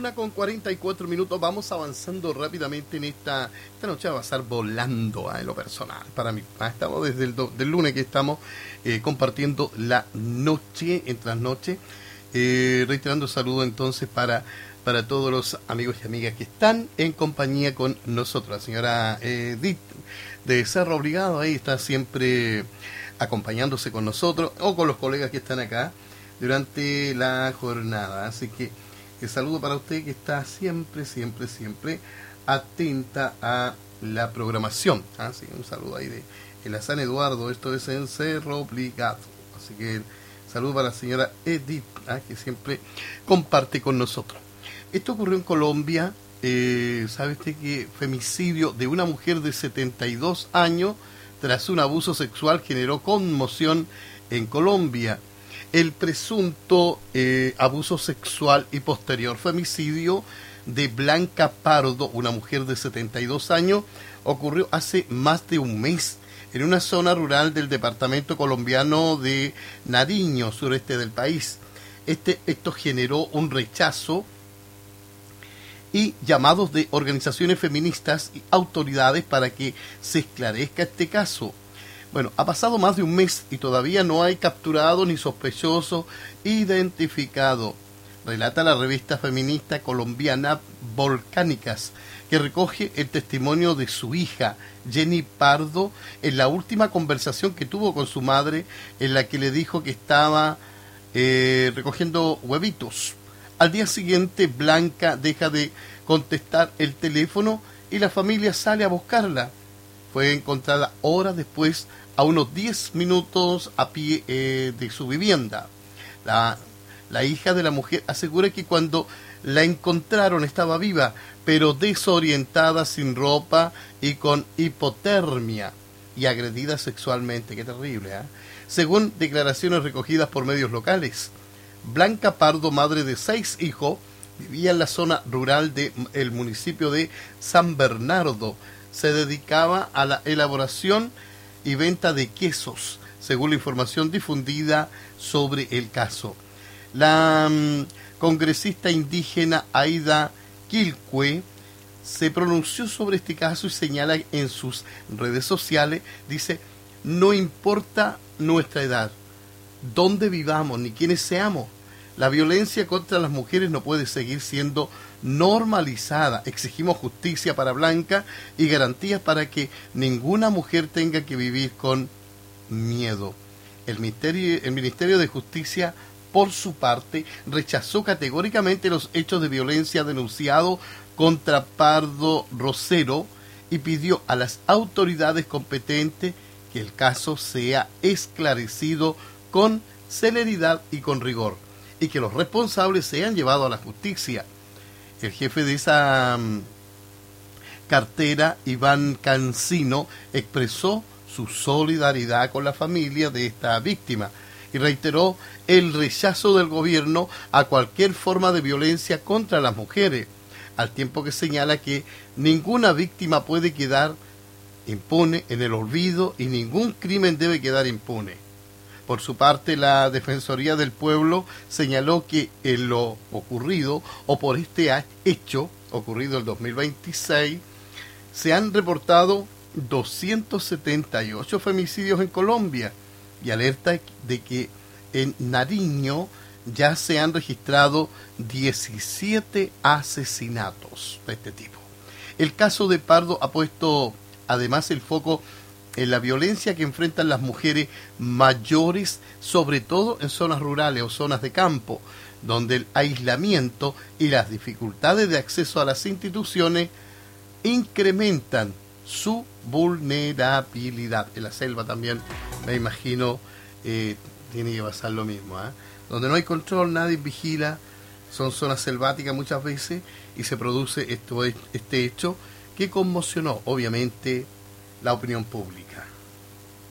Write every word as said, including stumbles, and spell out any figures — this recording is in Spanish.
una con cuarenta y cuatro minutos, vamos avanzando rápidamente en esta, esta noche va a pasar volando ¿eh? En lo personal, para mí. ¿eh? Estamos desde el do, del lunes que estamos eh, compartiendo la noche, en trasnoche, eh, reiterando saludos entonces para, para todos los amigos y amigas que están en compañía con nosotros. La señora Edith de Cerro Obligado, ahí está siempre acompañándose con nosotros, o con los colegas que están acá durante la jornada, así que el saludo para usted que está siempre, siempre, siempre atenta a la programación. ¿Ah? Sí, un saludo ahí de el San Eduardo, esto es en Cerro Obligado. Así que saludo para la señora Edith, ¿ah? que siempre comparte con nosotros. Esto ocurrió en Colombia, eh, ¿sabe usted que femicidio de una mujer de setenta y dos años tras un abuso sexual generó conmoción en Colombia? El presunto eh, abuso sexual y posterior femicidio de Blanca Pardo, una mujer de setenta y dos años, ocurrió hace más de un mes en una zona rural del departamento colombiano de Nariño, sureste del país. Este, esto generó un rechazo y llamados de organizaciones feministas y autoridades para que se esclarezca este caso. Bueno, ha pasado más de un mes y todavía no hay capturado ni sospechoso identificado, relata la revista feminista colombiana Volcánicas, que recoge el testimonio de su hija, Jenny Pardo, en la última conversación que tuvo con su madre, en la que le dijo que estaba eh, recogiendo huevitos. Al día siguiente, Blanca deja de contestar el teléfono y la familia sale a buscarla. Fue encontrada horas después, a unos diez minutos a pie eh, de su vivienda. La, la hija de la mujer asegura que cuando la encontraron estaba viva, pero desorientada, sin ropa y con hipotermia y agredida sexualmente. Qué terrible, ¿eh? Según declaraciones recogidas por medios locales, Blanca Pardo, madre de seis hijos, vivía en la zona rural del municipio de San Bernardo. Se dedicaba a la elaboración y venta de quesos, según la información difundida sobre el caso. La um, congresista indígena Aida Quilcue se pronunció sobre este caso y señala en sus redes sociales, dice, no importa nuestra edad, dónde vivamos, ni quiénes seamos, la violencia contra las mujeres no puede seguir siendo normalizada. Exigimos justicia para Blanca y garantías para que ninguna mujer tenga que vivir con miedo. El Ministerio, el Ministerio de Justicia, por su parte, rechazó categóricamente los hechos de violencia denunciados contra Pardo Rosero y pidió a las autoridades competentes que el caso sea esclarecido con celeridad y con rigor, y que los responsables sean llevados a la justicia. El jefe de esa um, cartera, Iván Cancino, expresó su solidaridad con la familia de esta víctima y reiteró el rechazo del gobierno a cualquier forma de violencia contra las mujeres, al tiempo que señala que ninguna víctima puede quedar impune en el olvido y ningún crimen debe quedar impune. Por su parte, la Defensoría del Pueblo señaló que en lo ocurrido, o por este hecho, ocurrido el dos mil veintiséis, se han reportado doscientos setenta y ocho femicidios en Colombia y alerta de que en Nariño ya se han registrado diecisiete asesinatos de este tipo. El caso de Pardo ha puesto además el foco en la violencia que enfrentan las mujeres mayores, sobre todo en zonas rurales o zonas de campo, donde el aislamiento y las dificultades de acceso a las instituciones incrementan su vulnerabilidad. En la selva también, me imagino, eh, tiene que pasar lo mismo, ¿eh? Donde no hay control, nadie vigila, son zonas selváticas muchas veces, y se produce esto, este hecho que conmocionó, obviamente, la opinión pública.